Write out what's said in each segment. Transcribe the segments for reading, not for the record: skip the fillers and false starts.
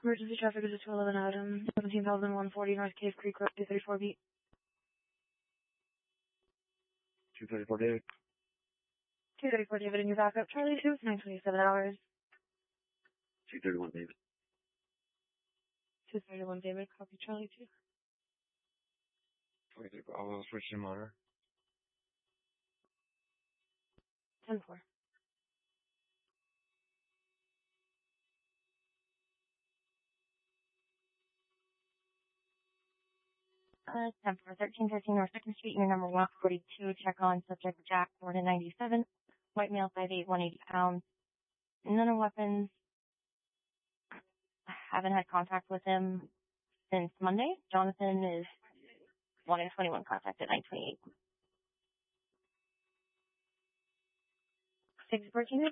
Emergency traffic is 211 Adam, 17,140 North Cave Creek Road, 234 beat. 234 David. 234 David in your backup. Charlie 2, 927 hours. 231 David. 231 David, copy Charlie 2. 23 Bravo, switch to monitor. 10-4. 10-4, 1313 North 2nd Street, unit number 142, check on subject Jack, Jordan 97, white male, 5'8", 180 pounds. None of weapons. I haven't had contact with him since Monday. Jonathan is 1 in 21 contact at 928. 614.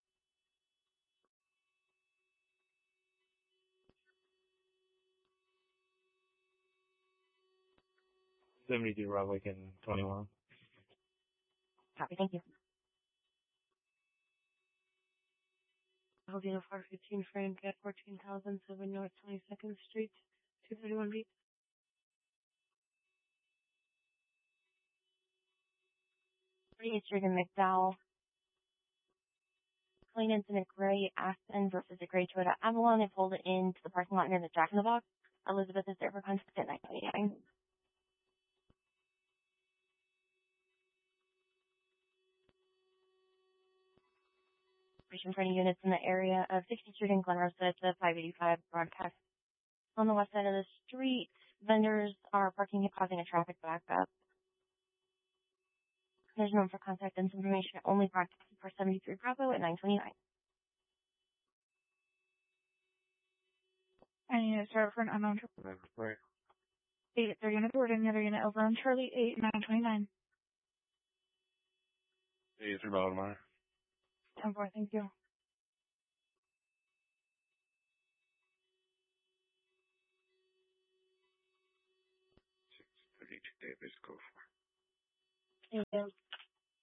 72 Rob Lincoln 21. Copy, thank you. Holding a 415 Frank at 14,007 North 22nd Street, 231 beat. 38th Street in McDowell. Plain incident gray Aspen versus a gray Toyota Avalon. They pulled it into the parking lot near the Jack in the Box. Elizabeth is there for contact at 929. For any units in the area of 60th Street in Glen Rosa, it's a 585 broadcast. On the west side of the street, vendors are parking and causing a traffic backup. There's no room for contact and information only broadcasted for 73 Bravo at 929. I need to start for an unknown triple. Right. 8 at 30 unit forward, any other unit over on Charlie 8, 929. 83 Bravo monitor. 10-4, thank you. 32 David, go for it. Thank you.